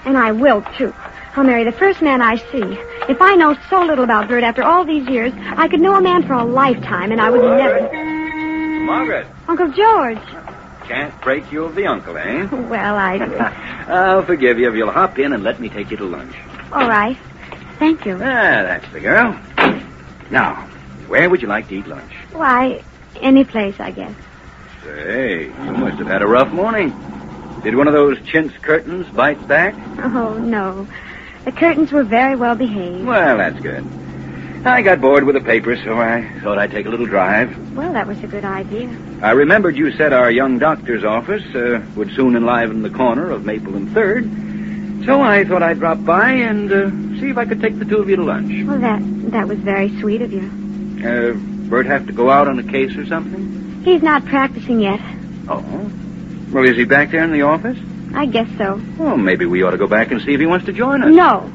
And I will, too. I'll marry the first man I see. If I know so little about Bert after all these years, I could know a man for a lifetime, and I would never... Margaret. Uncle George. Can't break you of the uncle, eh? Well, I'll forgive you if you'll hop in and let me take you to lunch. All right. Thank you. That's the girl. Now, where would you like to eat lunch? Why, any place, I guess. Say, you must have had a rough morning. Did one of those chintz curtains bite back? Oh, no. The curtains were very well behaved. Well, that's good. I got bored with the paper, so I thought I'd take a little drive. Well, that was a good idea. I remembered you said our young doctor's office would soon enliven the corner of Maple and 3rd, so I thought I'd drop by and see if I could take the two of you to lunch. Well, that was very sweet of you. Bert have to go out on a case or something? He's not practicing yet. Oh? Well, is he back there in the office? I guess so. Well, maybe we ought to go back and see if he wants to join us. No.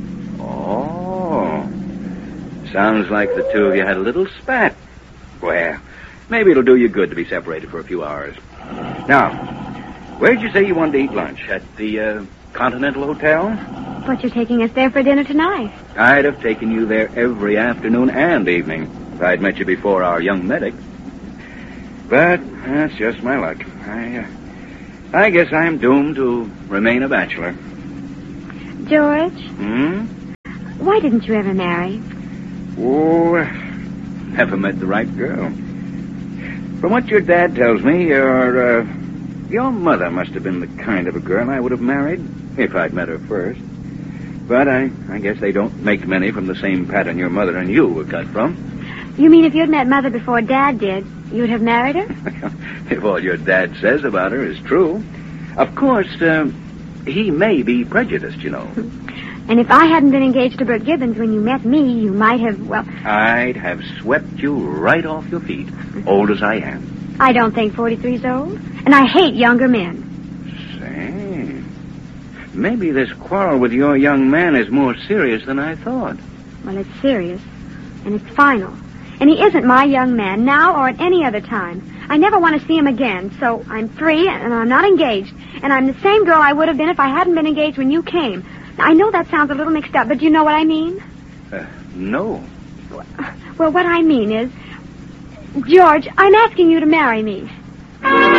Oh. Sounds like the two of you had a little spat. Well, maybe it'll do you good to be separated for a few hours. Now, where'd you say you wanted to eat lunch? At the Continental Hotel? But you're taking us there for dinner tonight. I'd have taken you there every afternoon and evening if I'd met you before our young medic. But that's just my luck. I guess I'm doomed to remain a bachelor. George? Why didn't you ever marry? Oh, never met the right girl. From what your dad tells me, your mother must have been the kind of a girl I would have married if I'd met her first. But I guess they don't make many from the same pattern your mother and you were cut from. You mean if you'd met Mother before Dad did, you'd have married her? If all your dad says about her is true. Of course, he may be prejudiced, you know. And if I hadn't been engaged to Bert Gibbons when you met me, you might have, well... I'd have swept you right off your feet, old as I am. I don't think 43's old, and I hate younger men. Say, maybe this quarrel with your young man is more serious than I thought. Well, it's serious, and it's final. And he isn't my young man, now or at any other time. I never want to see him again, so I'm free, and I'm not engaged. And I'm the same girl I would have been if I hadn't been engaged when you came. I know that sounds a little mixed up, but do you know what I mean? No. Well, what I mean is, George, I'm asking you to marry me.